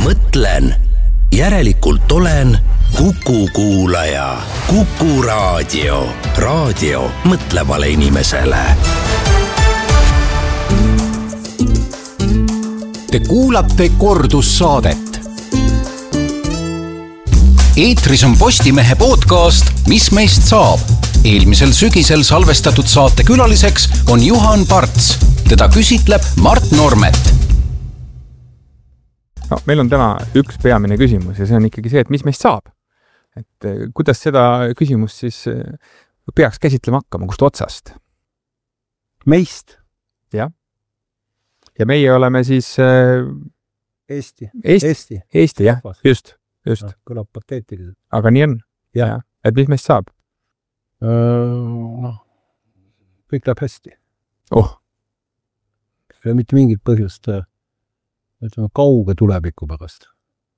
mõtlen, järelikult olen Kuku kuulaja. Kuku raadio. Raadio mõtlevale inimesele. Te kuulate kordussaadet. Eetris on Postimehe podcast Mis meist saab? Eelmisel sügisel salvestatud saate külaliseks on Juhan Parts. Teda küsitleb Mart Normet. No, meil on täna üks peamine küsimus ja see on ikkagi see, et mis meist saab? Et kuidas seda küsimust siis peaks käsitlema hakkama, kust otsast? Meist. Jah. Ja meie oleme siis Eesti, jah, just. No, kõlab pateetiliselt. Aga nii on. Ja. Et mis meist saab? Kõik läheb hästi. Oh. Ei ole mitte mingit põhjust kauge tuleviku pärast.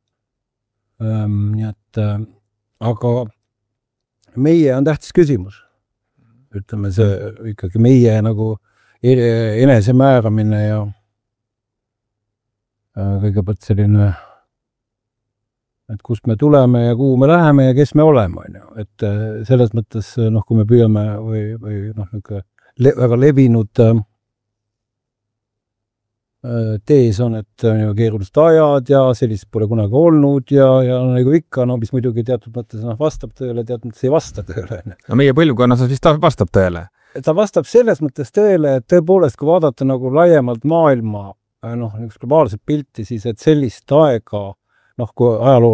Nii et, aga meie on tähtis küsimus. Ütleme see ikkagi meie nagu enesemääramine ja kõigepealt selline, et kust me tuleme ja kuhu me läheme ja kes me oleme. Et selles mõttes, kui me püüame või väga levinud tees on, et on keerulised ajad ja sellist pole kunagi olnud ja nagu ikka, mis muidugi teatud mõttes vastab tõele, teatud mõttes ei vasta tõele. No meie põlvkonnas vist vastab tõele. Ta vastab selles mõttes tõele, et tõepoolest, kui vaadata nagu laiemalt maailma, globaalset pilti, siis et sellist aega, kui ajaloo